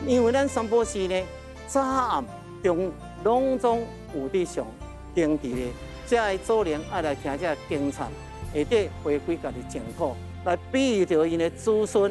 因为咱三宝寺呢，早暗中拢总有伫上定伫咧，这个祖灵爱来听这经忏，下底回归家己净土，来庇佑着因的子孙。